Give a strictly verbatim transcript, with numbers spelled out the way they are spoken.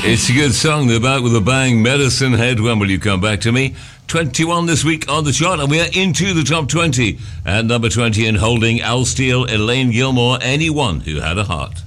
It's a good song. They're back with a bang. Medicine Head. When will you come back to me? twenty-one this week on the chart, and we are into the top twenty. And number twenty in holding, Al Steele, Elaine Gilmore, Anyone Who Had a Heart.